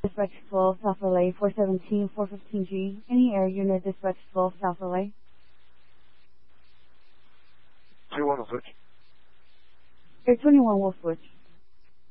Dispatch 12 South LA 417 415G. Any air unit dispatch 12 South LA. 21 will switch. Air 21 will switch.